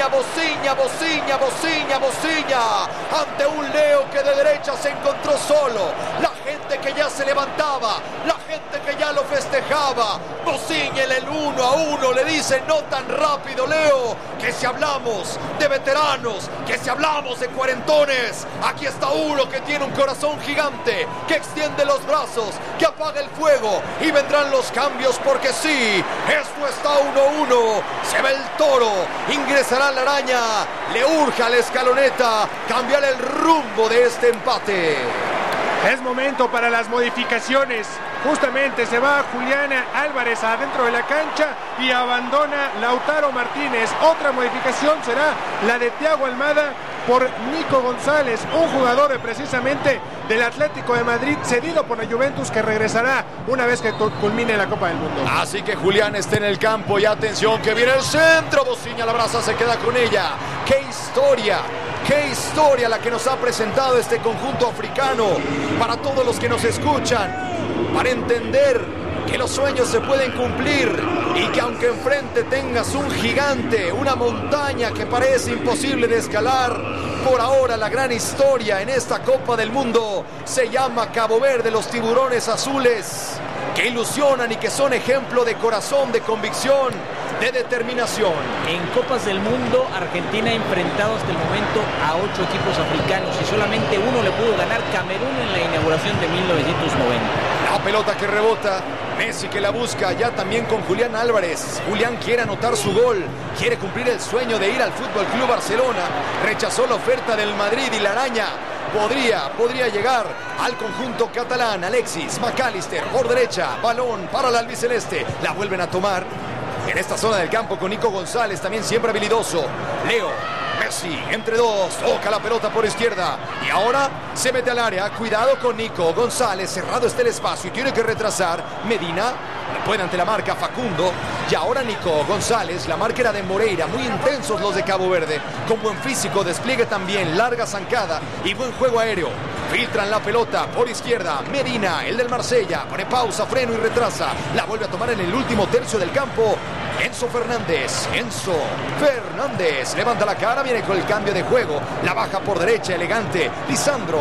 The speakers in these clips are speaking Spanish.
Bociña, ante un Leo que de derecha se encontró solo, la gente que ya se levantaba, la gente que ya lo festejaba. Bociña en el 1-1 le dice: no tan rápido, Leo, que si hablamos de veteranos, que si hablamos de cuarentones, aquí está uno que tiene un corazón gigante, que extiende los brazos, que apaga el fuego, y vendrán los cambios, porque sí, esto está 1-1, se ve el toro, ingresará la araña, le urge a la escaloneta cambiar el rumbo de este empate. Es momento para las modificaciones. Justamente se va Julián Álvarez adentro de la cancha y abandona Lautaro Martínez. Otra modificación será la de Thiago Almada por Nico González, un jugador precisamente del Atlético de Madrid, cedido por la Juventus, que regresará una vez que culmine la Copa del Mundo. Así que Julián está en el campo y atención que viene el centro. Bociña la abraza, se queda con ella. ¡Qué historia! ¡Qué historia la que nos ha presentado este conjunto africano! Para todos los que nos escuchan, para entender que los sueños se pueden cumplir y que aunque enfrente tengas un gigante, una montaña que parece imposible de escalar, por ahora la gran historia en esta Copa del Mundo se llama Cabo Verde, los tiburones azules, que ilusionan y que son ejemplo de corazón, de convicción, de determinación. En Copas del Mundo, Argentina ha enfrentado hasta el momento a 8 equipos africanos y solamente uno le pudo ganar, Camerún, en la inauguración de 1990. La pelota que rebota, Messi que la busca, ya también con Julián Álvarez. Julián quiere anotar su gol, quiere cumplir el sueño de ir al Fútbol Club Barcelona. Rechazó la oferta del Madrid y la araña podría llegar al conjunto catalán. Alexis McAllister por derecha, balón para el albiceleste, la vuelven a tomar en esta zona del campo con Nico González, también siempre habilidoso. Leo Messi entre dos, toca la pelota por izquierda y ahora se mete al área. Cuidado con Nico González, cerrado está el espacio y tiene que retrasar. Medina puede ante la marca Facundo y ahora Nico González. La marca era de Moreira, muy intensos los de Cabo Verde, con buen físico, despliegue también, larga zancada y buen juego aéreo. Filtran la pelota por izquierda. Medina, el del Marsella, pone pausa, freno y retrasa. La vuelve a tomar en el último tercio del campo Enzo Fernández levanta la cara, viene con el cambio de juego, la baja por derecha, elegante, Lisandro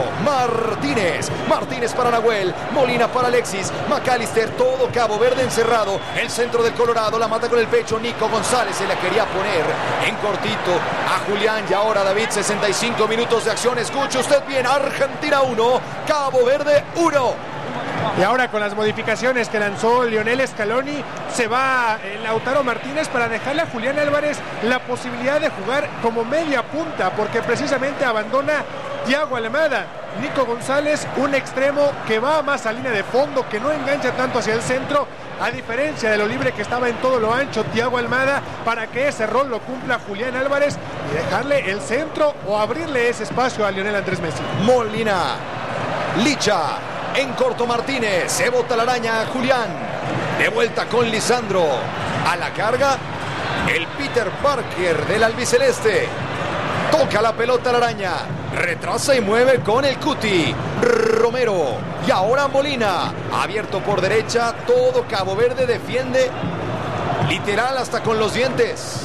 Martínez para Nahuel, Molina para Alexis, McAllister, todo Cabo Verde encerrado, el centro del Colorado, la mata con el pecho, Nico González se la quería poner en cortito a Julián y ahora David, 65 minutos de acción, escuche usted bien, Argentina 1, Cabo Verde 1. Y ahora con las modificaciones que lanzó Lionel Scaloni, se va Lautaro Martínez para dejarle a Julián Álvarez la posibilidad de jugar como media punta, porque precisamente abandona Thiago Almada. Nico González, un extremo que va más a línea de fondo, que no engancha tanto hacia el centro, a diferencia de lo libre que estaba en todo lo ancho Thiago Almada, para que ese rol lo cumpla Julián Álvarez y dejarle el centro o abrirle ese espacio a Lionel Andrés Messi. Molina, Licha, en corto Martínez, se bota la araña a Julián, de vuelta con Lisandro, a la carga el Peter Parker del albiceleste, toca la pelota a la araña, retrasa y mueve con el Cuti, Romero, y ahora Molina, abierto por derecha, todo Cabo Verde defiende, literal hasta con los dientes.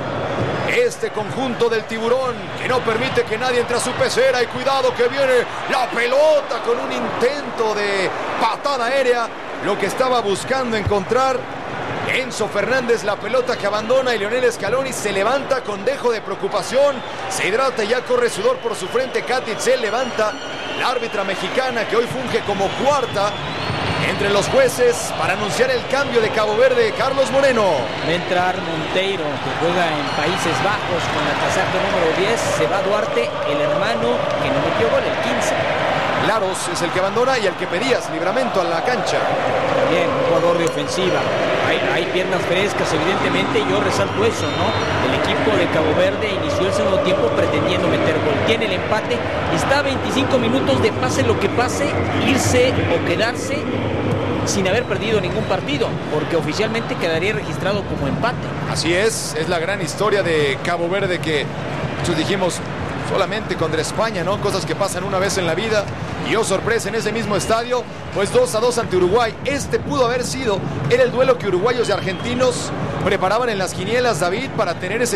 Este conjunto del tiburón que no permite que nadie entre a su pecera y cuidado que viene la pelota con un intento de patada aérea, lo que estaba buscando encontrar Enzo Fernández, la pelota que abandona y Lionel Scaloni se levanta con dejo de preocupación, se hidrata y ya corre sudor por su frente. Katic se levanta, la árbitra mexicana que hoy funge como cuarta entre los jueces para anunciar el cambio de Cabo Verde, Carlos Moreno. Va a entrar Monteiro, que juega en Países Bajos con la casaca número 10. Se va Duarte, el hermano que no metió gol, el 15. Laros es el que abandona y el que pedías Libramento a la cancha. Bien, un jugador de ofensiva. Hay piernas frescas, evidentemente. Yo resalto eso, ¿no? El equipo de Cabo Verde inició el segundo tiempo pretendiendo meter gol. Tiene el empate. Está a 25 minutos de pase lo que pase, irse o quedarse sin haber perdido ningún partido, porque oficialmente quedaría registrado como empate. Así es la gran historia de Cabo Verde que nosotros dijimos solamente contra España, ¿no? Cosas que pasan una vez en la vida. Y oh sorpresa, en ese mismo estadio, pues 2-2 ante Uruguay. Este pudo haber sido, era el duelo que uruguayos y argentinos preparaban en las quinielas, David, para tener ese